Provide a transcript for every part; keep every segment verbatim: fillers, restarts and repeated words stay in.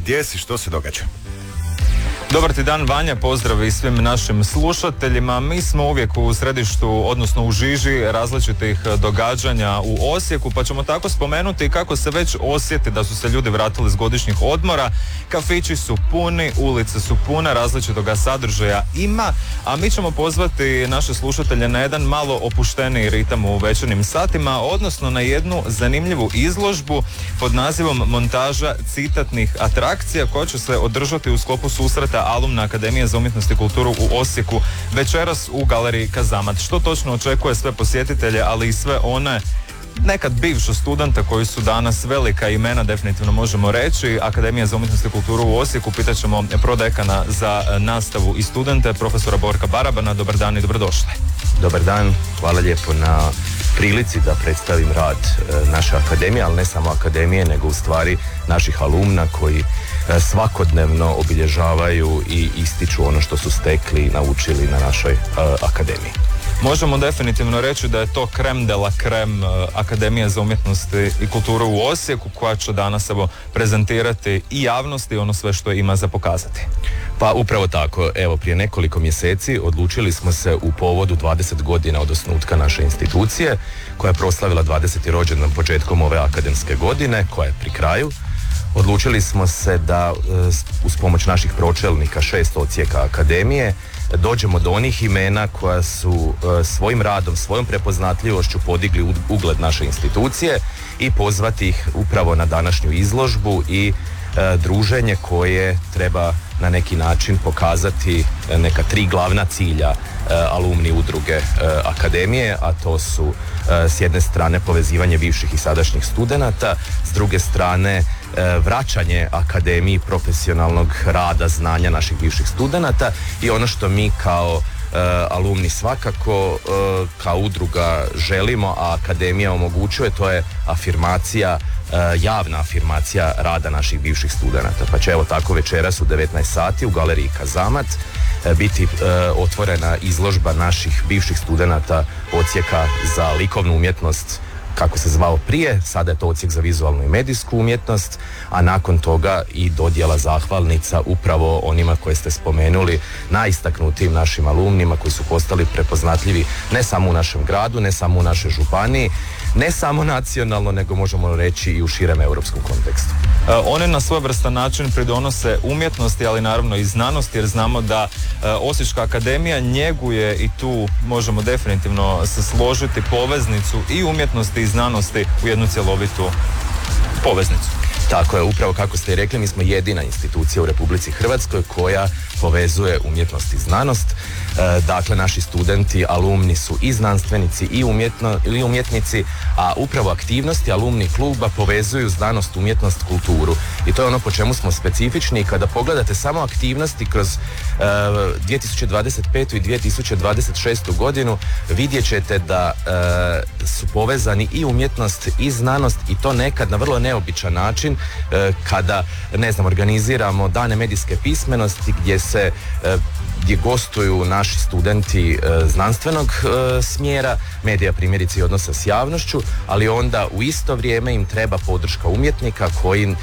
gdje si, što se događa? Dobar ti dan, Vanja, pozdrav i svim našim slušateljima. Mi smo uvijek u središtu, odnosno u žiži različitih događanja u Osijeku, pa ćemo tako spomenuti kako se već osjeti da su se ljudi vratili s godišnjih odmora. Kafići su puni, ulice su pune, različitoga sadržaja ima, a mi ćemo pozvati naše slušatelje na jedan malo opušteniji ritam u večernjim satima, odnosno na jednu zanimljivu izložbu pod nazivom Montaža citatnih atrakcija, koja će se održati u sklopu susreta Alumna Akademije za umjetnost i kulturu u Osijeku večeras u galeriji Kazamat. Što točno očekuje sve posjetitelje, ali i sve one nekad bivše studente koji su danas velika imena, definitivno možemo reći. Akademija za umjetnost i kulturu u Osijeku. Pitat ćemo prodekana za nastavu i studente, profesora Borka Barabana. Dobar dan i dobrodošli. Dobar dan, hvala lijepo na prilici da predstavim rad e, naše akademije, ali ne samo akademije, nego u stvari naših alumna koji e, svakodnevno obilježavaju i ističu ono što su stekli i naučili na našoj e, akademiji. Možemo definitivno reći da je to krem de la krem Akademija za umjetnost i kulturu u Osijeku, koja će danas evo prezentirati i javnosti ono sve što ima za pokazati. Pa upravo tako, evo prije nekoliko mjeseci odlučili smo se u povodu dvadeset godina od osnutka naše institucije, koja je proslavila dvadeseti rođendan početkom ove akademske godine, koja je pri kraju. Odlučili smo se da uz pomoć naših pročelnika šest odsjeka akademije dođemo do onih imena koja su svojim radom, svojom prepoznatljivošću podigli ugled naše institucije i pozvati ih upravo na današnju izložbu i e, druženje koje treba na neki način pokazati neka tri glavna cilja e, alumni udruge e, akademije, a to su e, s jedne strane povezivanje bivših i sadašnjih studenata, s druge strane vraćanje akademiji profesionalnog rada, znanja naših bivših studenata i ono što mi kao e, alumni svakako e, kao udruga želimo, a akademija omogućuje, to je afirmacija, e, javna afirmacija rada naših bivših studenata. Pa će evo tako večeras u devetnaest sati u galeriji Kazamat e, biti e, otvorena izložba naših bivših studenata odsjeka za likovnu umjetnost, kako se zvao prije, sada je to odsjek za vizualnu i medijsku umjetnost, a nakon toga i dodjela zahvalnica upravo onima koje ste spomenuli, najistaknutijim našim alumnima koji su postali prepoznatljivi ne samo u našem gradu, ne samo u našoj županiji, ne samo nacionalno, nego možemo reći i u širem europskom kontekstu. E, oni na svojevrstan način pridonose umjetnosti, ali naravno i znanosti, jer znamo da e, Osječka akademija njeguje, i tu možemo definitivno se složiti, poveznicu i umjetnosti i znanosti u jednu cjelovitu poveznicu. Tako je, upravo kako ste i rekli, mi smo jedina institucija u Republici Hrvatskoj koja povezuje umjetnost i znanost. E, dakle, naši studenti, alumni su i znanstvenici i umjetno, ili umjetnici, a upravo aktivnosti alumni kluba povezuju znanost, umjetnost, kulturu. I to je ono po čemu smo specifični. I kada pogledate samo aktivnosti kroz e, dvije tisuće dvadeset petu i dvije tisuće dvadeset šestu godinu, vidjet ćete da e, su povezani i umjetnost i znanost, i to nekad na vrlo neobičan način, kada, ne znam, organiziramo dane medijske pismenosti gdje se gdje gostuju naši studenti znanstvenog smjera, medija primjerice i odnosa s javnošću, ali onda u isto vrijeme im treba podrška umjetnika koji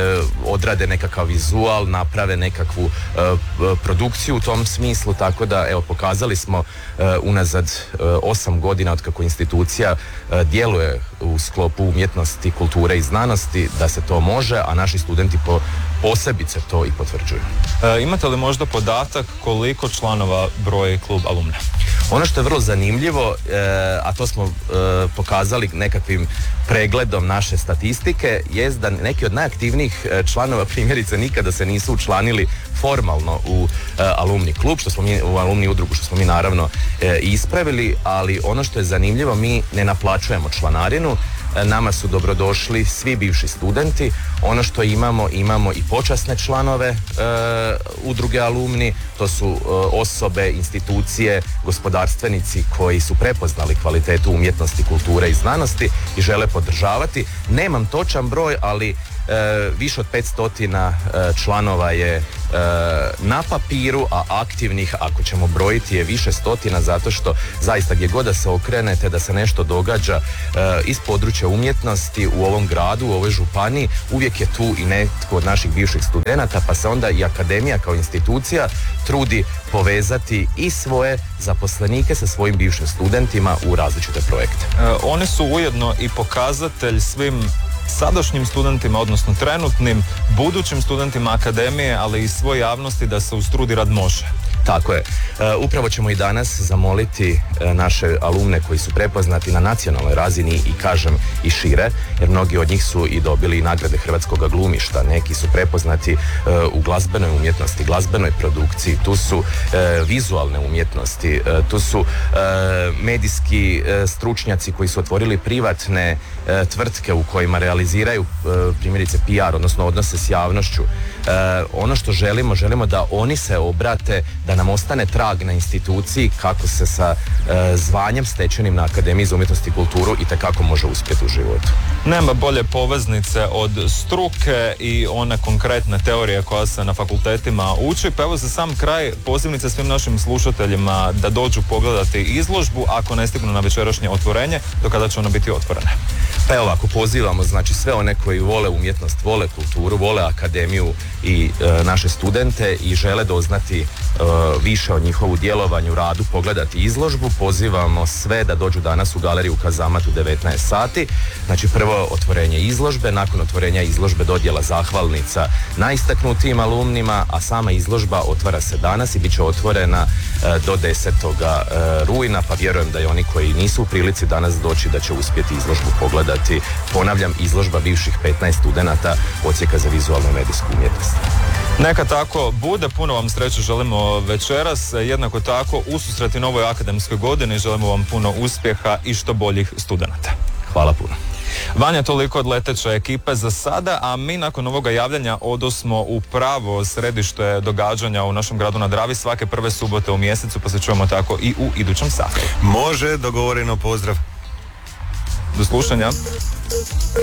odrade nekakav vizual, naprave nekakvu produkciju u tom smislu, tako da evo pokazali smo unazad osam godina od kako institucija djeluje u sklopu umjetnosti, kulture i znanosti da se to može, a naši studenti po, posebice to i potvrđuju. E, imate li možda podatak koliko članova broji klub alumna? Ono što je vrlo zanimljivo, e, a to smo e, pokazali nekakvim pregledom naše statistike, jest da neki od najaktivnijih članova primjerice nikada se nisu učlanili formalno u e, alumni klub, što smo mi, u alumni udrugu, što smo mi naravno e, ispravili, ali ono što je zanimljivo, mi ne naplaćujemo članarinu, e, nama su dobrodošli svi bivši studenti. Ono što imamo, imamo i počasne članove e, udruge alumni, to su e, osobe, institucije, gospodarstvenici koji su prepoznali kvalitetu umjetnosti, kulture i znanosti i žele podržavati. Nemam točan broj, ali više od petsto članova je na papiru, a aktivnih, ako ćemo brojiti, je više stotina, zato što zaista gdje god da se okrenete, da se nešto događa iz područja umjetnosti u ovom gradu, u ovoj županiji, uvijek je tu i netko od naših bivših studenata, pa se onda i akademija kao institucija trudi povezati i svoje zaposlenike sa svojim bivšim studentima u različite projekte. E, oni su ujedno i pokazatelj svim sadašnjim studentima, odnosno trenutnim, budućim studentima akademije, ali i svoj javnosti da se uz trud i rad može. Tako je. E, upravo ćemo i danas zamoliti e, naše alumne koji su prepoznati na nacionalnoj razini i kažem i šire, jer mnogi od njih su i dobili nagrade Hrvatskog glumišta, neki su prepoznati e, u glazbenoj umjetnosti, glazbenoj produkciji, tu su e, vizualne umjetnosti, e, tu su e, medijski e, stručnjaci koji su otvorili privatne e, tvrtke u kojima realiziraju e, primjerice P R, odnosno odnose s javnošću. E, ono što želimo, želimo da oni se obrate, da nam ostane trag na instituciji kako se sa e, zvanjem stečenim na Akademiji za umjetnost i kulturu itekako može uspjeti u životu. Nema bolje poveznice od struke i one konkretne teorije koja se na fakultetima uči, pa evo za sam kraj pozivnica svim našim slušateljima da dođu pogledati izložbu ako ne stignu na večerašnje otvorenje, do kada će ona biti otvorena. Pa evo ovako, pozivamo znači sve one koji vole umjetnost, vole kulturu, vole akademiju i e, naše studente i žele doznati e, više o njihovu djelovanju, radu, pogledati izložbu. Pozivamo sve da dođu danas u galeriju Kazamat u devetnaest sati. Znači prvo otvorenje izložbe, nakon otvorenja izložbe dodjela zahvalnica najistaknutijim alumnima, a sama izložba otvara se danas i bit će otvorena e, do desetoga rujna, pa vjerujem da i oni koji nisu u prilici danas doći da će uspjeti izložbu pogledati. Ponavljam, izložba bivših petnaest studenata Odsjeka za vizualnu i medijsku umjetnost. Neka tako bude, puno vam sreće želimo večeras, jednako tako ususreti novoj akademskoj godini želimo vam puno uspjeha i što boljih studenata. Hvala puno. Vanja, toliko od leteće ekipe za sada, a mi nakon ovoga javljanja odosmo u pravo središte događanja u našem gradu na Dravi svake prve subote u mjesecu, pa se čujemo tako i u idućem satu. Može, dogovoreno, pozdrav. Do slušanja.